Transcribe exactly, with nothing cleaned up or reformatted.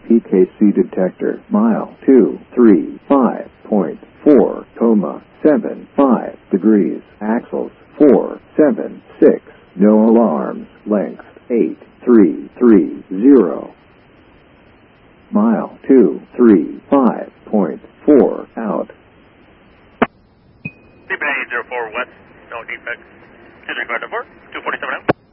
P K C detector. Mile two three five point four, comma seven five degrees. Axles four seven six. No alarms. Length eight three three zero. Mile two three five point four out. eight zero four West, no defects. Disregard to four, two forty-seven out.